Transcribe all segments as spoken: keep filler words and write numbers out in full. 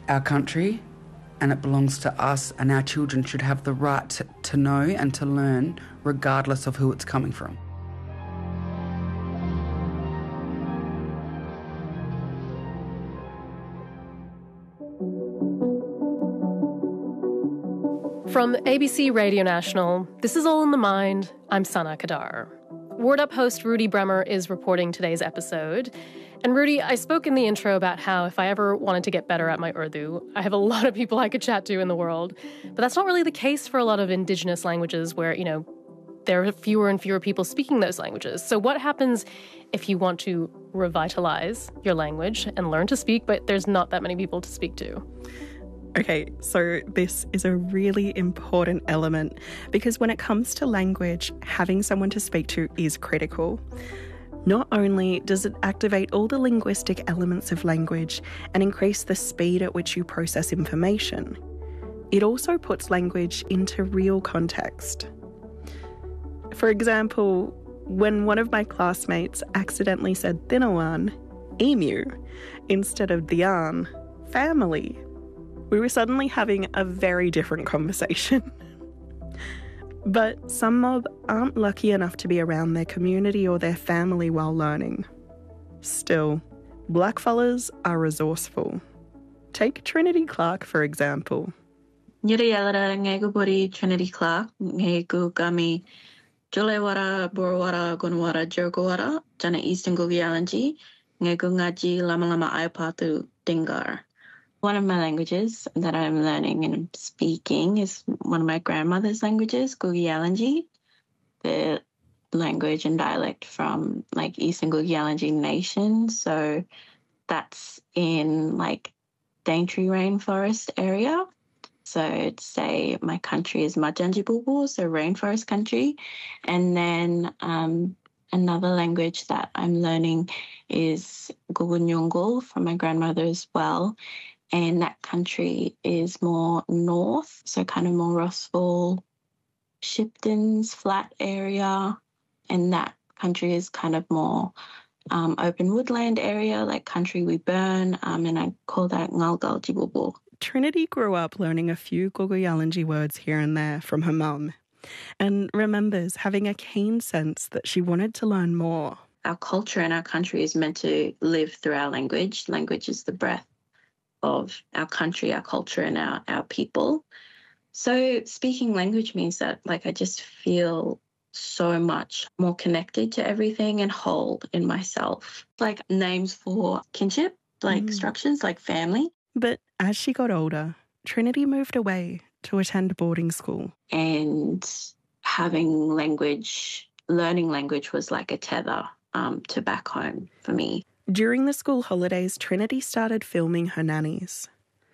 our country and it belongs to us, and our children should have the right to, to know and to learn regardless of who it's coming from. From A B C Radio National, this is All in the Mind. I'm Sana Kadar. Word Up host Rudy Bremer is reporting today's episode. And Rudy, I spoke in the intro about how if I ever wanted to get better at my Urdu, I have a lot of people I could chat to in the world. But that's not really the case for a lot of indigenous languages where, you know, there are fewer and fewer people speaking those languages. So what happens if you want to revitalize your language and learn to speak, but there's not that many people to speak to? Okay, so this is a really important element because when it comes to language, having someone to speak to is critical. Not only does it activate all the linguistic elements of language and increase the speed at which you process information, it also puts language into real context. For example, when one of my classmates accidentally said Thinawan, emu, instead of Dian, family, we were suddenly having a very different conversation. But some mob aren't lucky enough to be around their community or their family while learning. Still, blackfellas are resourceful. Take Trinity Clark, for example. Yuri yalara ngego bori Trinity Clark, ngego gami Jolewara, Borwara, Gunwara, Jergowara, Jana Eastern Gugialanji, ngego ngaji lama lama aipatu dingar. One of my languages that I'm learning and speaking is one of my grandmother's languages, Gugialanji, the language and dialect from like Eastern Gugialanji Nation. So that's in like Daintree rainforest area. So to say my country is Majanjibubu, so rainforest country. And then um, another language that I'm learning is Gugunyungul from my grandmother as well. And that country is more north, so kind of more Rossville, Shipton's flat area. And that country is kind of more um, open woodland area, like country we burn, um, and I call that Ngalgal Jibubu. Trinity grew up learning a few Gogoyalanji words here and there from her mum and remembers having a keen sense that she wanted to learn more. Our culture and our country is meant to live through our language. Language is the breath of our country, our culture, and our, our people. So speaking language means that, like, I just feel so much more connected to everything and whole in myself. Like names for kinship, like mm. structures, like family. But as she got older, Trinity moved away to attend boarding school. And having language, learning language was like a tether um, to back home for me. During the school holidays, Trinity started filming her nannies.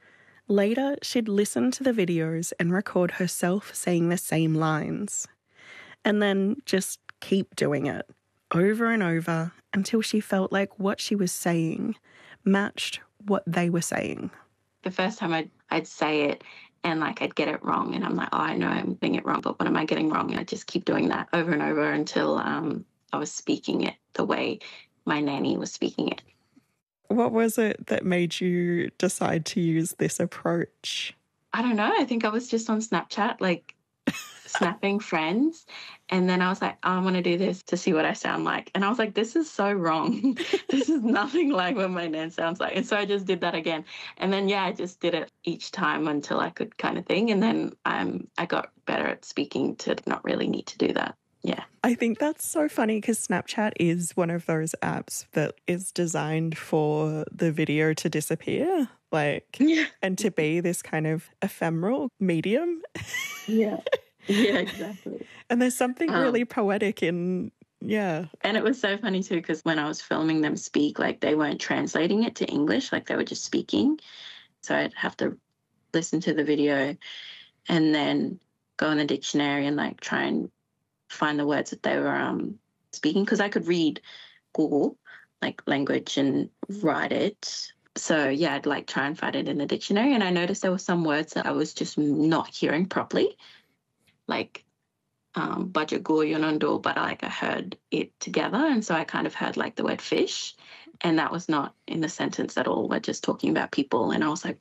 Later, she'd listen to the videos and record herself saying the same lines. And then just keep doing it, over and over, until she felt like what she was saying matched what they were saying. The first time I'd, I'd say it and like I'd get it wrong and I'm like, oh, I know I'm getting it wrong, but what am I getting wrong? And I just keep doing that over and over until um, I was speaking it the way my nanny was speaking it. What was it that made you decide to use this approach? I don't know. I think I was just on Snapchat, like snapping friends. And then I was like, oh, I want to do this to see what I sound like. And I was like, this is so wrong. This is nothing like what my nan sounds like. And so I just did that again. And then, yeah, I just did it each time until I could kind of thing. And then um, I got better at speaking to not really need to do that. Yeah. I think that's so funny because Snapchat is one of those apps that is designed for the video to disappear, like, yeah. and to be this kind of ephemeral medium. Yeah. Yeah, exactly. And there's something um, really poetic in, yeah. And it was so funny too because when I was filming them speak, like they weren't translating it to English, like they were just speaking. So I'd have to listen to the video and then go in the dictionary and like try and find the words that they were um, speaking because I could read Google, like language, and write it. So, yeah, I'd like try and find it in the dictionary. And I noticed there were some words that I was just not hearing properly, like um, budget goyonondo, but like I heard it together. And so I kind of heard like the word fish. And that was not in the sentence at all. We're just talking about people. And I was like,